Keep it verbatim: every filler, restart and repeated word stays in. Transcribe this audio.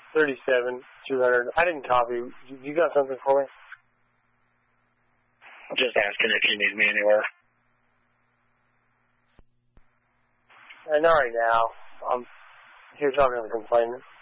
thirty-seven, two hundred. I didn't copy. You, you got something for me? I'm just asking if you need me anywhere. Uh, not right now. I'm here talking to the complainant.